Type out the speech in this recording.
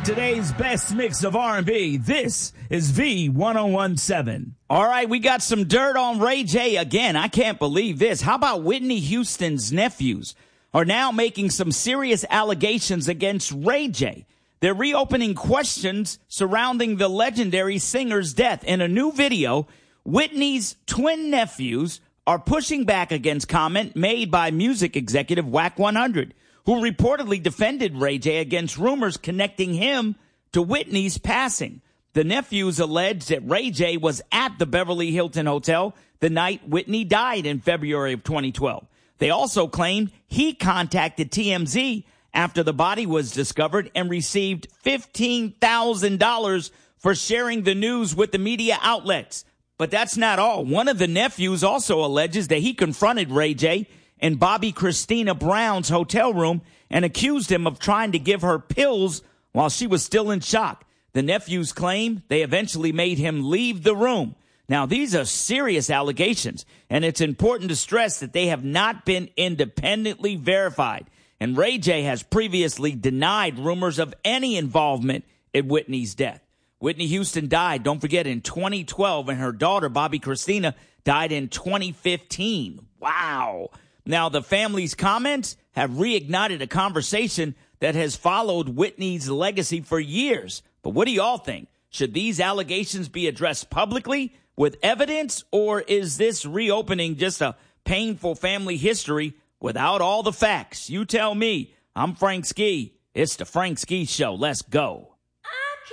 Today's best mix of R&B. This is V1017. All right, we got some dirt on Ray J again. I can't believe this. How about Whitney Houston's nephews are now making some serious allegations against Ray J? They're reopening questions surrounding the legendary singer's death. In a new video, Whitney's twin nephews are pushing back against comment made by music executive Wack 100, who reportedly defended Ray J against rumors connecting him to Whitney's passing. The nephews alleged that Ray J was at the Beverly Hilton Hotel the night Whitney died in February of 2012. They also claimed he contacted TMZ after the body was discovered and received $15,000 for sharing the news with the media outlets. But that's not all. One of the nephews also alleges that he confronted Ray J in Bobby Christina Brown's hotel room and accused him of trying to give her pills while she was still in shock. The nephews claim they eventually made him leave the room. Now, these are serious allegations, and it's important to stress that they have not been independently verified. And Ray J has previously denied rumors of any involvement in Whitney's death. Whitney Houston died, don't forget, in 2012, and her daughter, Bobby Christina, died in 2015. Wow. Now, the family's comments have reignited a conversation that has followed Whitney's legacy for years. But what do y'all think? Should these allegations be addressed publicly with evidence, or is this reopening just a painful family history without all the facts? You tell me. I'm Frank Ski. It's the Frank Ski Show. Let's go.